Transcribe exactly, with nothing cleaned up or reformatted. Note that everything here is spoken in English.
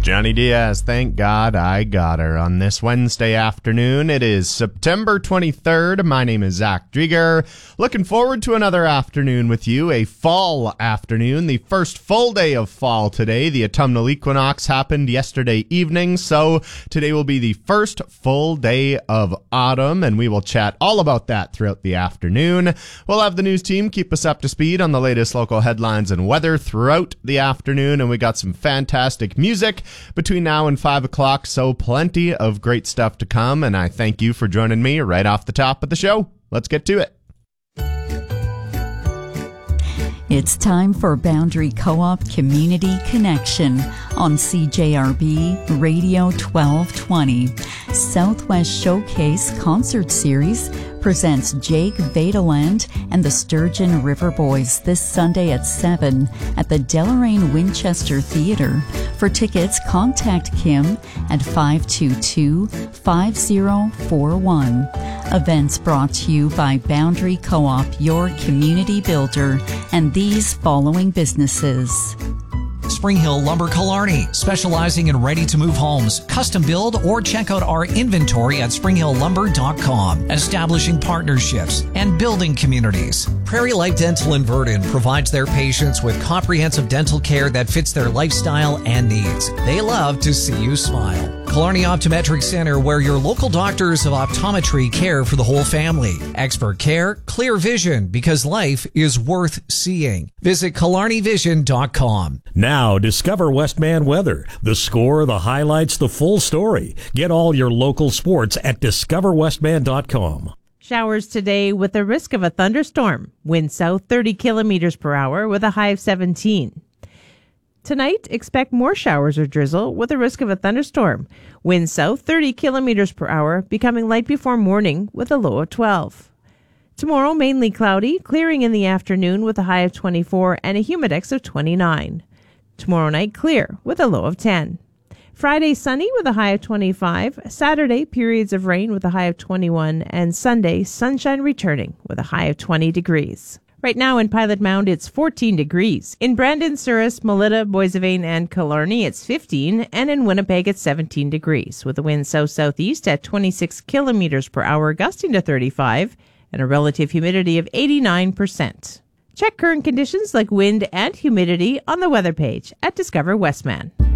Johnny Diaz, thank God I got her. On this Wednesday afternoon, it is September twenty-third. My name is Zach Drieger. Looking forward to another afternoon with you, a fall afternoon, the first full day of fall today. The autumnal equinox happened yesterday evening, so today will be the first full day of autumn, and we will chat all about that throughout the afternoon. We'll have the news team keep us up to speed on the latest local headlines and weather throughout the afternoon, and we got some fantastic music between now and five o'clock, so plenty of great stuff to come, and I thank you for joining me right off the top of the show. Let's get to it. It's time for Boundary Co-op Community Connection on C J R B Radio twelve twenty. Southwest Showcase Concert Series presents Jake Vadeland and the Sturgeon River Boys this Sunday at seven at the Deloraine Winchester Theatre. For tickets, contact Kim at five two two, five zero four one. Events brought to you by Boundary Co-op, your community builder, and these following businesses. Spring Hill Lumber Killarney, specializing in ready-to-move homes, custom build, or check out our inventory at spring hill lumber dot com. Establishing partnerships and building communities. Prairie Life Dental in Verdon provides their patients with comprehensive dental care that fits their lifestyle and needs. They love to see you smile. Killarney Optometric Center, where your local doctors of optometry care for the whole family. Expert care, clear vision, because life is worth seeing. Visit killarney vision dot com. Now, discover Westman Weather. The score, the highlights, the full story. Get all your local sports at discover westman dot com. Showers today with a risk of a thunderstorm. Wind south thirty kilometers per hour with a high of seventeen. Tonight, expect more showers or drizzle with a risk of a thunderstorm. Wind south thirty kilometers per hour, becoming light before morning with a low of twelve. Tomorrow, mainly cloudy, clearing in the afternoon with a high of twenty-four and a humidex of twenty-nine. Tomorrow night, clear with a low of ten. Friday, sunny with a high of twenty-five. Saturday, periods of rain with a high of twenty-one. And Sunday, sunshine returning with a high of twenty degrees. Right now in Pilot Mound, it's fourteen degrees. In Brandon, Souris, Melita, Boissevain, and Killarney, it's fifteen. And in Winnipeg, it's seventeen degrees, with a wind south-southeast at twenty-six kilometers per hour, gusting to thirty-five, and a relative humidity of eighty-nine percent. Check current conditions like wind and humidity on the weather page at Discover Westman.